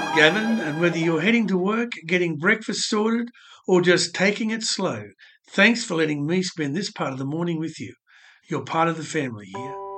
Gavin, and whether you're heading to work, getting breakfast sorted, or just taking it slow, thanks for letting me spend this part of the morning with you. You're part of the family here.